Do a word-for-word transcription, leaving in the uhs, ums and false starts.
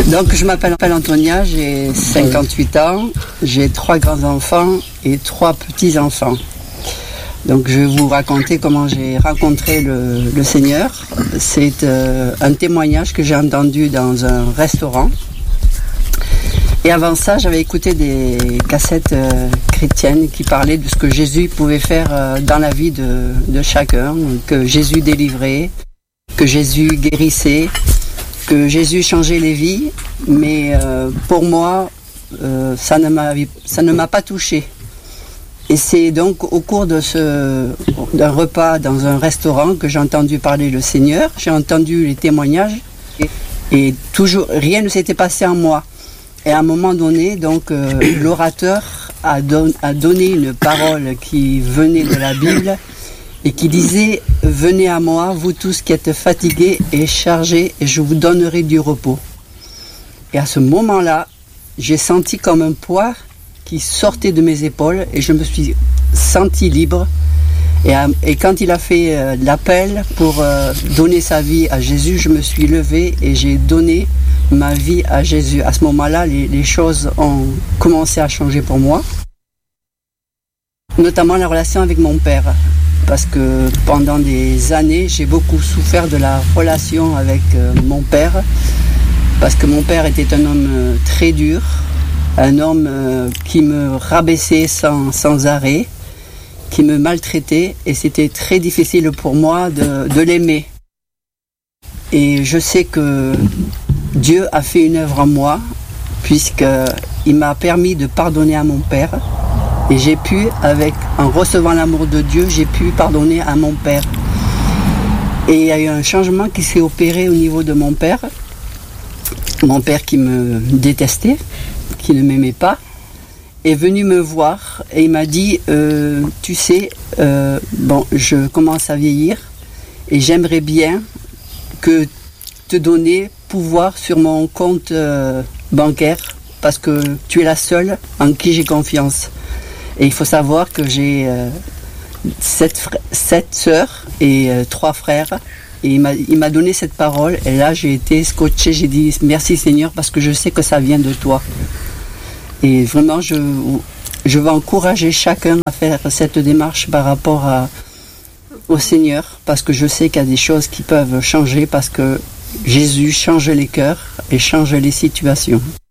Donc je m'appelle Antonia, j'ai cinquante-huit ans, j'ai trois grands-enfants et trois petits-enfants. Donc je vais vous raconter comment j'ai rencontré le, le Seigneur. C'est euh, un témoignage que j'ai entendu dans un restaurant. Et avant ça, j'avais écouté des cassettes euh, chrétiennes qui parlaient de ce que Jésus pouvait faire euh, dans la vie de, de chacun, que Jésus délivrait, que Jésus guérissait, que Jésus changeait les vies, mais euh, pour moi, euh, ça ne m'a, ça ne m'a pas touché. Et c'est donc au cours de ce, d'un repas dans un restaurant que j'ai entendu parler le Seigneur, j'ai entendu les témoignages, et, et toujours, rien ne s'était passé en moi. Et à un moment donné, donc, euh, l'orateur a, don, a donné une parole qui venait de la Bible, et qui disait « Venez à moi, vous tous qui êtes fatigués et chargés, et je vous donnerai du repos. » Et à ce moment-là, j'ai senti comme un poids qui sortait de mes épaules, et je me suis senti libre. Et, à, et quand il a fait euh, l'appel pour euh, donner sa vie à Jésus, je me suis levé et j'ai donné ma vie à Jésus. À ce moment-là, les, les choses ont commencé à changer pour moi, notamment la relation avec mon père. Parce que pendant des années, j'ai beaucoup souffert de la relation avec euh, mon père, parce que mon père était un homme euh, très dur, un homme euh, qui me rabaissait sans, sans arrêt, qui me maltraitait, et c'était très difficile pour moi de, de l'aimer. Et je sais que Dieu a fait une œuvre en moi, puisqu'il m'a permis de pardonner à mon père. Et j'ai pu, avec, en recevant l'amour de Dieu, j'ai pu pardonner à mon père. Et il y a eu un changement qui s'est opéré au niveau de mon père. Mon père qui me détestait, qui ne m'aimait pas, est venu me voir et il m'a dit euh, « Tu sais, euh, bon, je commence à vieillir et j'aimerais bien que te donner pouvoir sur mon compte euh, bancaire parce que tu es la seule en qui j'ai confiance. » Et il faut savoir que j'ai euh, sept, fr- sept sœurs et euh, trois frères. Et il m'a, il m'a donné cette parole. Et là, j'ai été scotché. J'ai dit merci Seigneur parce que je sais que ça vient de toi. Et vraiment, je, je veux encourager chacun à faire cette démarche par rapport à, au Seigneur. Parce que je sais qu'il y a des choses qui peuvent changer. Parce que Jésus change les cœurs et change les situations.